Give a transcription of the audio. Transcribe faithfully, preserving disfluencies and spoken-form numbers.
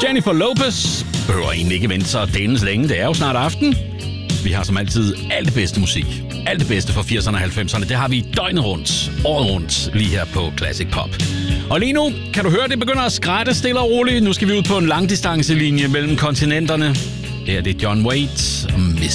Jennifer Lopez behøver egentlig ikke vente så dænens længe. Det er jo snart aften. Vi har som altid alt det bedste musik. Alt det bedste fra firserne og halvfemserne. Det har vi døgnet rundt, året rundt, lige her på Classic Pop. Og lige nu, kan du høre, det begynder at skrætte stille og roligt. Nu skal vi ud på en langdistancelinje mellem kontinenterne. Det er det John Waite og Miss